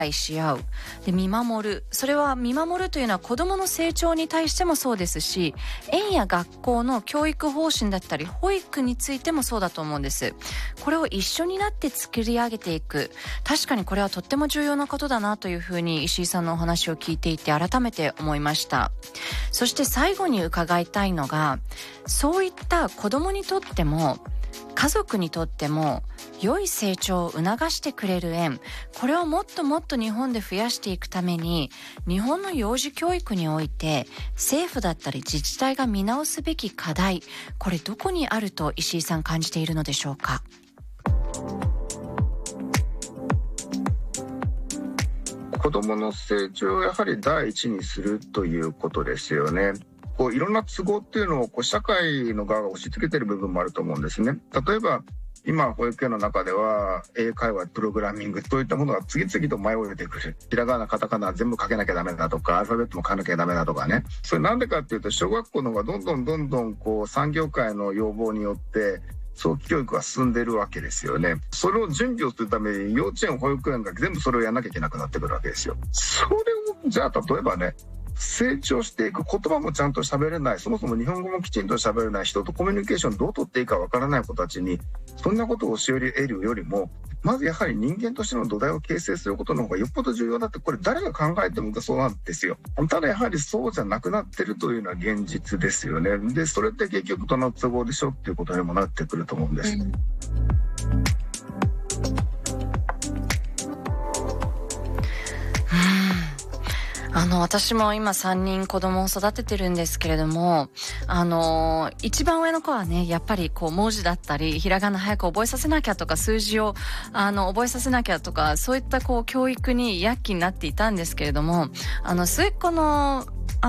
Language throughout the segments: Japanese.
し合う。で、見守る。それは見守るというのは子供の成長に対してもそうですし、園や学校の教育方針だったり、保育についてもそうだと思うんです。これを一緒になって作り上げていく。確かにこれはとっても重要なことだなというふうに石井さんのお話を聞いていて改めて思いました。そして最後に伺いたいのが、そういった子供にとっても、家族にとっても良い成長を促してくれる園、これをもっともっと日本で増やしていくために、日本の幼児教育において政府だったり自治体が見直すべき課題、これどこにあると石井さん感じているのでしょうか？ 子どもの成長をやはり第一にするということですよね。いろんな都合っていうのを社会の側が押し付けてる部分もあると思うんですね。例えば今保育園の中では英会話、プログラミングといったものが次々と舞い降りてくる。ひらがな、カタカナ全部書けなきゃダメだとか、アルファベットも書かなきゃダメだとかね。それなんでかっていうと、小学校の方がどんどん産業界の要望によって早期教育が進んでるわけですよね。それを準備をするために幼稚園、保育園が全部それをやらなきゃいけなくなってくるわけですよ。それをじゃあ例えばね、成長していく、言葉もちゃんと喋れない、そもそも日本語もきちんと喋れない、人とコミュニケーションどう取っていいかわからない子たちにそんなことを教え得るよりも、まずやはり人間としての土台を形成することの方がよっぽど重要だって、これ誰が考えてもそうなんですよ。ただやはりそうじゃなくなってるというのは現実ですよね。で、それって結局どの都合でしょっていうことにもなってくると思うんです。 私も今3人子供を育ててるんですけれども、一番上の子はね、やっぱり文字だったり、ひらがな早く覚えさせなきゃとか、数字を覚えさせなきゃとか、そういった教育に躍起になっていたんですけれども、末っ子の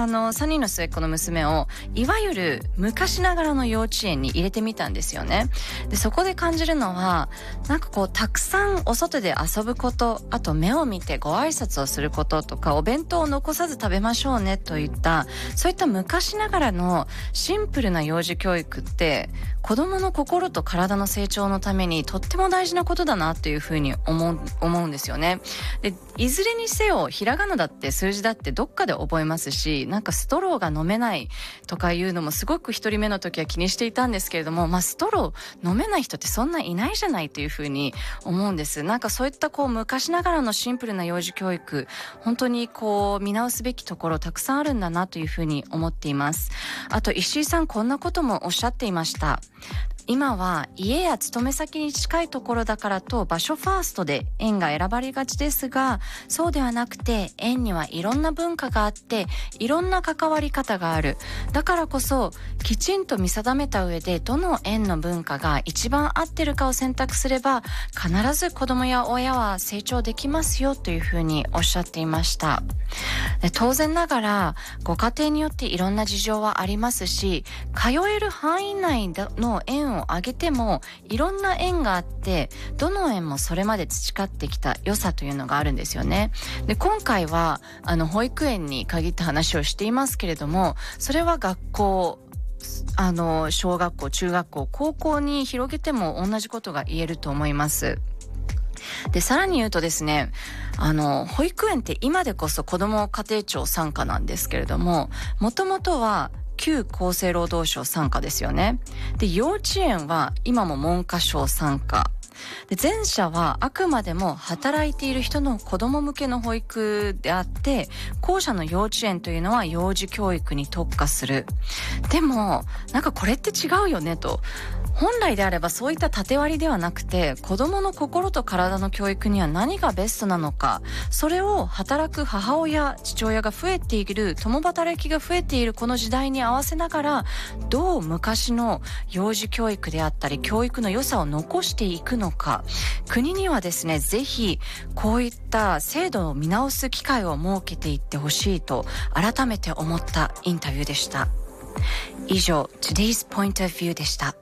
3人の末っ子の娘をいわゆる昔ながらの幼稚園に入れてみたんですよね。で、そこで感じるのは、たくさんお外で遊ぶこと、あと目を見てご挨拶をすることとか、お弁当を残さず食べましょうねといった、そういった昔ながらのシンプルな幼児教育って子供の心と体の成長のためにとっても大事なことだなというふうに思うんですよね。で、いずれにせよひらがなだって数字だってどっかで覚えますし、ストローが飲めないとかいうのもすごく一人目の時は気にしていたんですけれども、ストロー飲めない人ってそんないないじゃないというふうに思うんです。そういった昔ながらのシンプルな幼児教育、本当に見直すべきところたくさんあるんだなというふうに思っています。あと石井さん、こんなこともおっしゃっていました。今は家や勤め先に近いところだからと場所ファーストで園が選ばれがちですが、そうではなくて園にはいろんな文化があっていろんな関わり方がある。だからこそきちんと見定めた上でどの園の文化が一番合ってるかを選択すれば必ず子供や親は成長できますよというふうにおっしゃっていました。で、当然ながらご家庭によっていろんな事情はありますし、通える範囲内の園を挙げてもいろんな園があって、どの園もそれまで培ってきた良さというのがあるんですよね。で、今回は保育園に限った話をしていますけれども、それは学校、小学校、中学校、高校に広げても同じことが言えると思います。で、さらに言うとですね、保育園って今でこそ子ども家庭庁傘下なんですけれども、もともとは旧厚生労働省傘下ですよね。で、幼稚園は今も文科省傘下。で、前者はあくまでも働いている人の子供向けの保育であって、後者の幼稚園というのは幼児教育に特化する。でも、これって違うよねと。本来であればそういった縦割りではなくて、子供の心と体の教育には何がベストなのか、それを働く母親、父親が増えている、共働きが増えているこの時代に合わせながら、どう昔の幼児教育であったり教育の良さを残していくのか、国にはですね、ぜひこういった制度を見直す機会を設けていってほしいと改めて思ったインタビューでした。以上、Today's Point of View でした。